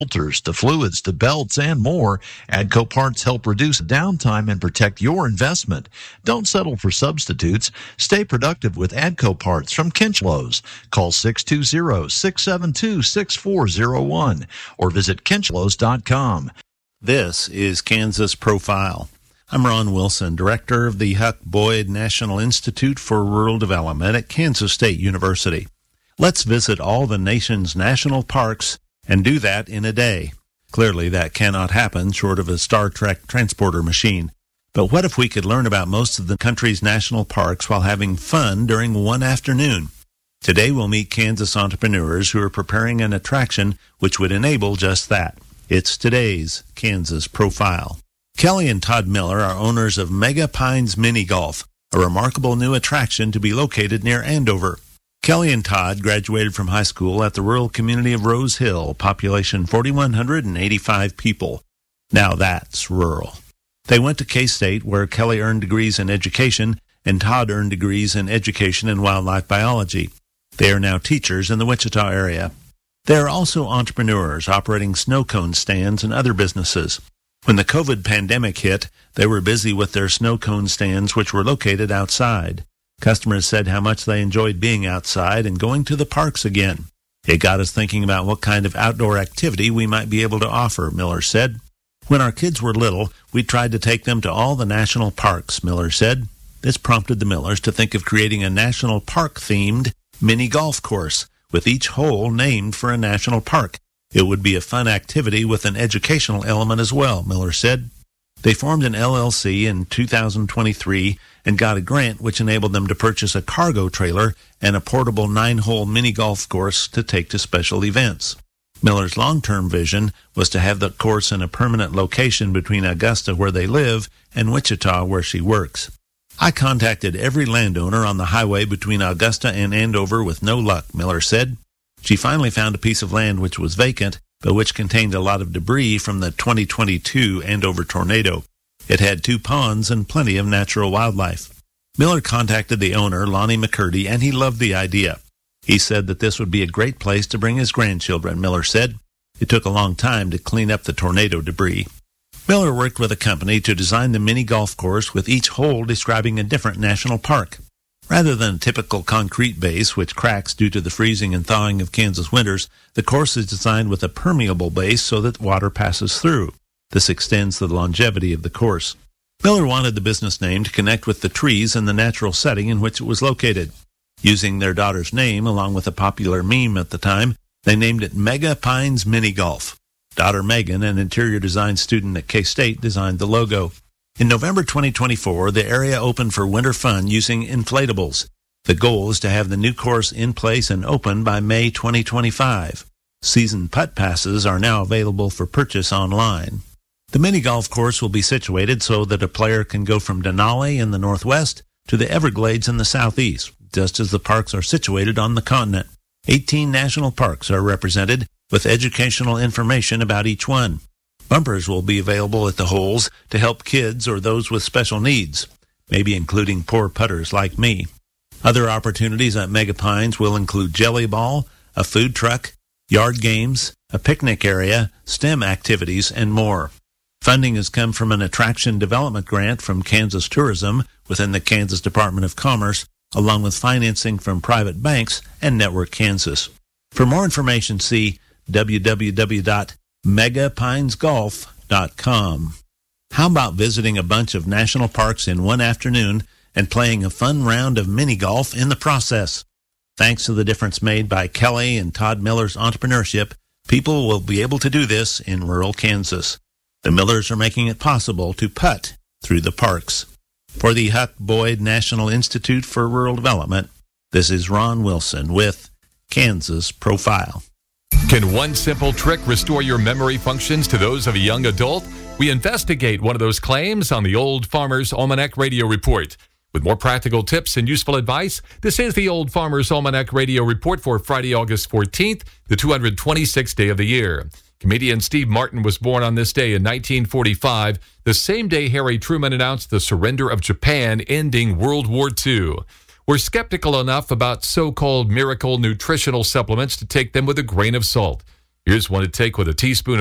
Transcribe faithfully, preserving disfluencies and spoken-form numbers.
filters to fluids to belts and more, AGCO parts help reduce downtime and protect your investment. Don't settle for substitutes. Stay productive with AGCO parts from Kinchlows. Call six two zero, six seven two, six four zero one or visit kinchlows dot com. This is Kansas Profile. I'm Ron Wilson, director of the Huck Boyd National Institute for Rural Development at Kansas State University. Let's visit all the nation's national parks and do that in a day. Clearly, that cannot happen short of a Star Trek transporter machine. But what if we could learn about most of the country's national parks while having fun during one afternoon? Today, we'll meet Kansas entrepreneurs who are preparing an attraction which would enable just that. It's today's Kansas Profile. Kelly and Todd Miller are owners of Mega Pines Mini Golf, a remarkable new attraction to be located near Andover. Kelly and Todd graduated from high school at the rural community of Rose Hill, population four thousand one hundred eighty-five people. Now that's rural. They went to K-State, where Kelly earned degrees in education and Todd earned degrees in education and wildlife biology. They are now teachers in the Wichita area. They are also entrepreneurs operating snow cone stands and other businesses. When the COVID pandemic hit, they were busy with their snow cone stands, which were located outside. Customers said how much they enjoyed being outside and going to the parks again. It got us thinking about what kind of outdoor activity we might be able to offer, Miller said. When our kids were little, we tried to take them to all the national parks, Miller said. This prompted the Millers to think of creating a national park-themed mini golf course, with each hole named for a national park. It would be a fun activity with an educational element as well, Miller said. They formed an L L C in two thousand twenty-three and got a grant which enabled them to purchase a cargo trailer and a portable nine-hole mini golf course to take to special events. Miller's long-term vision was to have the course in a permanent location between Augusta, where they live, and Wichita, where she works. I contacted every landowner on the highway between Augusta and Andover with no luck, Miller said. She finally found a piece of land which was vacant, but which contained a lot of debris from the twenty twenty-two Andover tornado. It had two ponds and plenty of natural wildlife. Miller contacted the owner, Lonnie McCurdy, and he loved the idea. He said that this would be a great place to bring his grandchildren, Miller said. It took a long time to clean up the tornado debris. Miller worked with a company to design the mini golf course, with each hole describing a different national park. Rather than a typical concrete base, which cracks due to the freezing and thawing of Kansas winters, the course is designed with a permeable base so that water passes through. This extends the longevity of the course. Miller wanted the business name to connect with the trees and the natural setting in which it was located. Using their daughter's name, along with a popular meme at the time, they named it Mega Pines Mini Golf. Daughter Megan, an interior design student at K-State, designed the logo. In November twenty twenty-four, the area opened for winter fun using inflatables. The goal is to have the new course in place and open by May twenty twenty-five. Season putt passes are now available for purchase online. The mini golf course will be situated so that a player can go from Denali in the northwest to the Everglades in the southeast, just as the parks are situated on the continent. eighteen national parks are represented, with educational information about each one. Bumpers will be available at the holes to help kids or those with special needs, maybe including poor putters like me. Other opportunities at Mega Pines will include jelly ball, a food truck, yard games, a picnic area, STEM activities, and more. Funding has come from an attraction development grant from Kansas Tourism within the Kansas Department of Commerce, along with financing from private banks and Network Kansas. For more information, see w w w dot mega pines golf dot com. How about visiting a bunch of national parks in one afternoon and playing a fun round of mini golf in the process? Thanks to the difference made by Kelly and Todd Miller's entrepreneurship, people will be able to do this in rural Kansas. The Millers are making it possible to putt through the parks. For the Huck Boyd National Institute for Rural Development, this is Ron Wilson with Kansas Profile. Can one simple trick restore your memory functions to those of a young adult? We investigate one of those claims on the Old Farmer's Almanac Radio Report. With more practical tips and useful advice, this is the Old Farmer's Almanac Radio Report for Friday, August fourteenth, the two hundred twenty-sixth day of the year. Comedian Steve Martin was born on this day in nineteen forty-five, the same day Harry Truman announced the surrender of Japan, ending World War Two. We're skeptical enough about so-called miracle nutritional supplements to take them with a grain of salt. Here's one to take with a teaspoon